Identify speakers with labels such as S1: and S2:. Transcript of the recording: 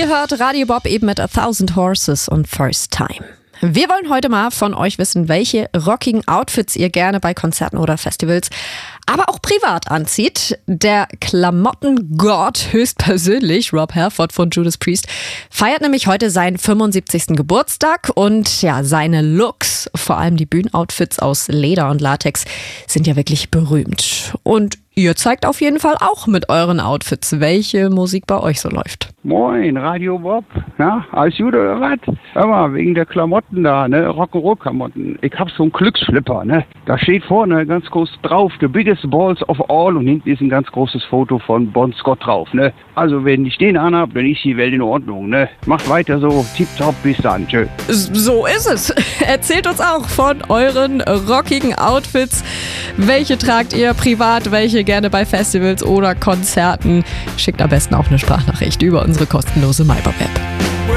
S1: Ihr hört Radio Bob eben mit A Thousand Horses und First Time. Wir wollen heute mal von euch wissen, welche rockigen Outfits ihr gerne bei Konzerten oder Festivals, aber auch privat anzieht. Der Klamottengott höchstpersönlich, Rob Halford von Judas Priest, feiert nämlich heute seinen 75. Geburtstag und ja, seine Looks, vor allem die Bühnenoutfits aus Leder und Latex, sind ja wirklich berühmt. Und ihr zeigt auf jeden Fall auch mit euren Outfits, welche Musik bei euch so läuft.
S2: Moin, Radio Bob. Ja, alles gut oder was? Hör mal, wegen der Klamotten da, ne? Rock'n'Roll-Klamotten. Ich hab so einen Glücksflipper, ne? Da steht vorne ganz groß drauf, the biggest balls of all, und hinten ist ein ganz großes Foto von Bon Scott drauf, ne? Also, wenn ich den anhab, dann ist die Welt in Ordnung, ne? Macht weiter so, tipptopp, bis dann, tschö.
S1: So ist es. Erzählt uns auch von euren rockigen Outfits. Welche tragt ihr privat, welche gerne bei Festivals oder Konzerten? Schickt am besten auch eine Sprachnachricht über unsere kostenlose MyBob-App.